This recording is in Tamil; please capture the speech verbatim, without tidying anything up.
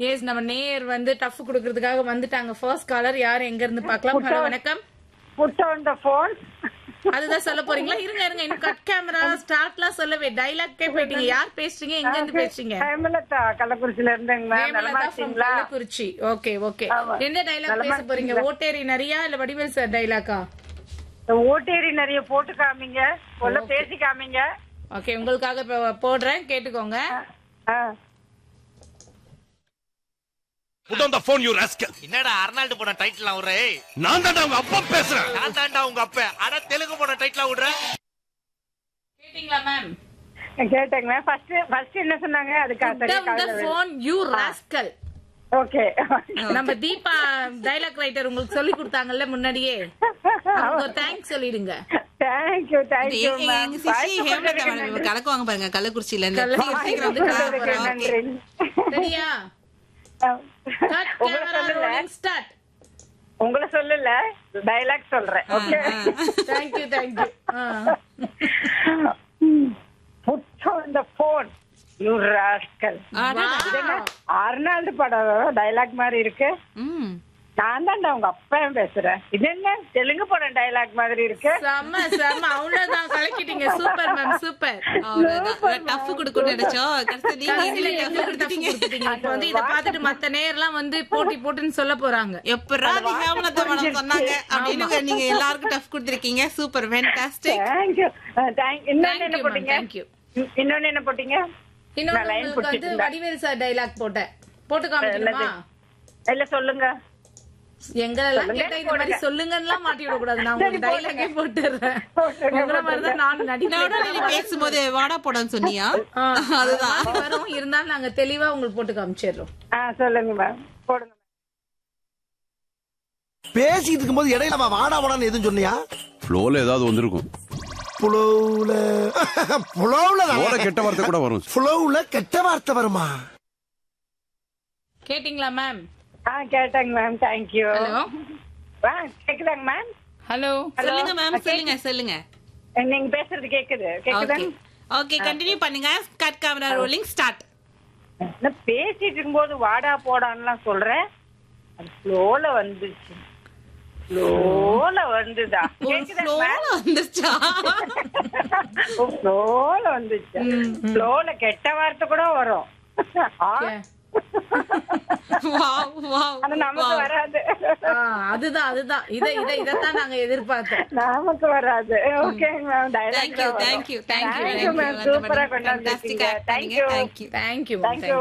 எஸ் நம்ம நேர் வந்து டஃப் குடுக்கறதுக்காக வந்துட்டாங்க. ஃபர்ஸ்ட் காலர் யார் எங்க இருந்து பார்க்கலாம். ஹலோ வணக்கம். Put on the phone. அதுதான் சொல்ல போறீங்களா? இருங்க இருங்க இன்னும் கட் கேமரா ஸ்டார்ட்லாம் சொல்லவே டைலாக்கே போயிட்டீங்க. யார் பேசுறீங்க? எங்க இருந்து பேசுறீங்க? ஹேமலதா கள்ளக்குறிச்சில இருந்தேங்க. நலமா இருக்கீங்களா? கள்ளக்குறிச்சி. Okay okay. என்ன டைலாக் பேச போறீங்க? ஓட்டேரி நரியா இல்ல வடிவேல் சார் டைலாக்கா? ஓட்டேரி நிறைய போட்டு காமிங்க. சொல்ல பேசி காமிங்க. ஓகே உங்களுக்காக போடுறேன் கேட்டுக்கோங்க. Put on the phone, you rascal. என்னடா அர்னால்டு போன டைட்டில் அவரே? நான் தான்டா உங்க அப்பா பேசுறேன். நான் தான்டா உங்க அப்பா. அட தெலுங்கு போன டைட்டில் விடுற. கேட்டிங்களா மேம்? கேட்டேங்க. ஃபர்ஸ்ட் ஃபர்ஸ்ட் என்ன சொன்னாங்க? அதுக்கு Put on the phone, you rascal. Okay. நம்ம தீபா டைலாக் ரைட்டர் உங்களுக்கு சொல்லி கொடுத்தாங்கல்ல முன்னாடியே. அவங்க தேங்க்ஸ் சொல்லிடுங்க. Thank you, thank you எங்க ma'am. சிசி ஹேமலதா மேடம் கலக்குவாங்க பாருங்க கள்ளக்குறிச்சில இருந்து. கள்ளக்குறிச்சில இருந்து நன்றி. சரியா? Cut camera rolling start. உங்களை சொல்லல டைலாக் சொல்றேன். Okay. Thank you, thank you. Put on the phone, you rascal. Arnold படம் டைலாக் மாதிரி இருக்கு. ம் நான் தான்டா உங்க அப்பா பேசுறேன். இது என்ன தெலுங்கு படம் டைலாக் மாதிரி இருக்கு. செம்ம செம்ம அவ்வளவுதான் கலக்கிட்டீங்க. Super ma'am super. அவ்வளவுதான் டஃப் கொடுக்கணும்னு நினைச்சோம். கடைசி நீங்க கடைசில இதுல எங்களுக்கு டஃப் tough கொடுத்தீங்க. கொடுத்துட்டீங்க. இப்ப வந்து இத பார்த்துட்டு மத்த நேர்லாம் வந்து போட்டி போட்டுன்னு சொல்ல போறாங்க. எப்பறா அது ஹேமலதா மேடம் சொன்னாங்க அப்படின்னு நீங்க எல்லாருக்கும் tough கொடுத்திருக்கீங்க. Super fantastic. Thank you. Thank you. இன்னொன்னு என்ன போட்டீங்க? Thank you. இன்னொன்னு என்ன போட்டீங்க? இன்னொரு line உங்களுக்கு வந்து போட்டுட்டீங்களா? வடிவேல் சார் டைலாக் போட்டேன். போட்டு காமிக்கணுமா? இல்ல சொல்லுங்க. எங்களெல்லாம் கேட்டா இந்த மாதிரி சொல்லுங்கன்னுலாம் மாட்டி விட கூடாது. நான் உங்களுக்கு டைலாக்கே போட்டுறேன். உங்கள மாதிரி தான் நான் நடுவுல நீ நடிக்கிறேன். பேசும்போது வாடா போடான்னு சொன்னியா? அதுதான் அது வரும். இருந்தாலும் நாங்க தெளிவா உங்களுக்கு போட்டு காமிச்சிடுறோம். ஆ சொல்லுங்க மேம். போடுங்க. பேசிட்டு இருக்கும்போது இடையில அவன் வாடா வாடான்னு எதுவும் சொன்னியா? ஃப்ளோல ஏதாவது வந்திருக்கும். புலவுல புலவுல ஓட கெட்ட வார்த்தை கூட வரும். புலவுல கெட்ட வார்த்தை வருமா? கேட்டிங்களா மேம்? ஆ கேட்டேங்க மேம். Thank you. ஹலோ ஆ கேக்குதாங்க மேம்? ஹலோ சொல்லுங்க மேம் சொல்லுங்க சொல்லுங்க. நீங்க பேசுறது கேக்குது. கேக்குதா? ஓகே ஓகே கண்டினியூ பண்ணுங்க. Cut camera rolling start. நான் பேசிட்டு இருக்கும்போது வாடா போடான்னுலாம் சொல்றேன். அது ஃப்ளோல வந்துச்சு. ஃப்ளோல வந்துதா? கேக்குதா ஃப்ளோல மேம்? வந்துச்சா? ஃப்ளோல வந்துச்சு. ஃப்ளோல கெட்ட வார்த்தை கூட வரும். Wow wow. ஆனா நமக்கு வராது. அதுதான் அதுதான் இத இத இதத்தான் நாங்க எதிர்பார்த்தோம். நமக்கு வராது. Okay ma'am. Thank you, thank you, thank you, Thank you, ma'am. சூப்பரா கொண்டாந்து Fantastic act Thank பண்ணீங்க. you. Thank you. Thank you Thank you.